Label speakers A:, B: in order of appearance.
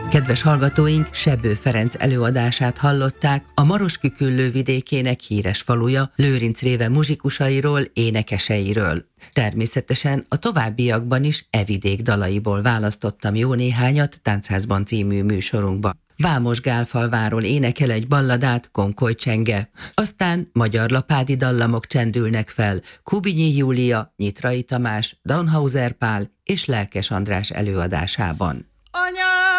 A: Kedves hallgatóink, Sebbő Ferenc előadását hallották a Marosküküllő vidékének híres faluja Lőrincréve muzsikusairól, énekeseiről. Természetesen a továbbiakban is e vidék dalaiból választottam jó néhányat Táncházban című műsorunkba. Vámos-Gálfalváról énekel egy balladát Konkoly Csenge. Aztán magyar lapádi dallamok csendülnek fel Kubinyi Júlia, Nyitrai Tamás, Daunhauser Pál és Lelkes András előadásában.
B: Anya!